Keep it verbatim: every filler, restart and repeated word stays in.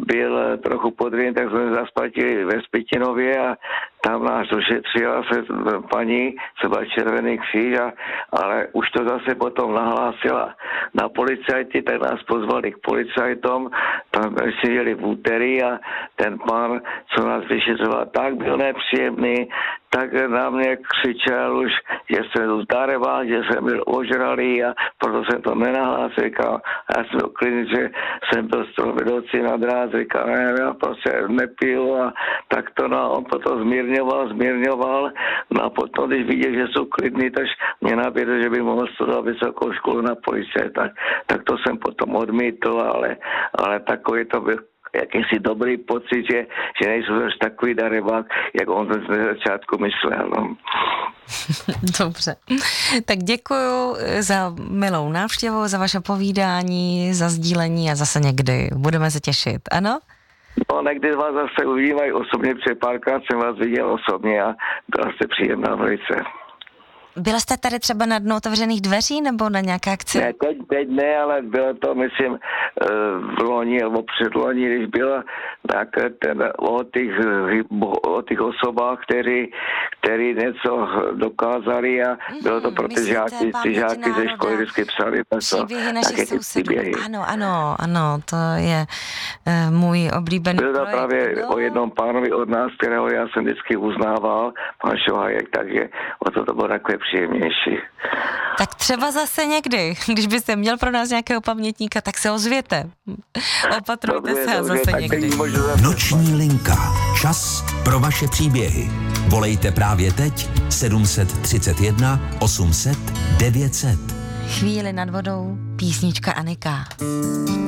byl trochu podvěn, tak jsme zaspatili ve Spitinově a tam nás došetřila se paní, co byl Červený kříž, a, ale už to zase potom nahlásila na policajty, tak nás pozvali k policajtům, tam si jeli v úterý a ten pán, co nás vyšetřoval, tak byl nepříjemný, tak na mě křičel už, že jsem zdarevá, že jsem byl ožralý a proto jsem to nenahlásil. A já jsem byl klidný, že jsem byl z toho vedoucí na dráze, říkal, ne, já prostě nepiju a tak to, no, on potom zmírňoval, zmírňoval, no a potom, když viděl, že jsou klidný, tak mě nabídl, že by mohl studovat vysokou školu na policie, tak, tak to jsem potom odmítl, ale, ale takový to byl jakýsi dobrý pocit, že, že nejsou až takový darebák, jak on na začátku myslel. No. Dobře. Tak děkuju za milou návštěvu, za vaše povídání, za sdílení a zase někdy budeme se těšit, ano? No, někdy vás zase uvidím, osobně, před párkrát jsem vás viděl osobně a byla jste příjemná velice. Byla jste tady třeba na Dnu otevřených dveří nebo na nějaké akci? Ne, teď, teď ne, ale bylo to, myslím, v loni nebo předloni, když byla tak ten, o, těch, o těch osobách, který, který něco dokázali a bylo to pro ty žáky, ty žáky ze školy vždycky psali. Příběhy našich sousedů. Ano, ano, ano, to je uh, můj oblíbený Bylo to projekt. právě no. o jednom pánovi od nás, kterého já jsem vždycky uznával, pan Šohajek, takže o to to bylo takové příjemnější. Tak třeba zase někdy, když byste měl pro nás nějakého pamětníka, tak se ozvěte. Opatrujte dobře, se a dobře, zase někdy. Noční linka. Čas pro vaše příběhy. Volejte právě teď sedm set třicet jedna osm set devět set. Chvíli nad vodou, písnička Anika.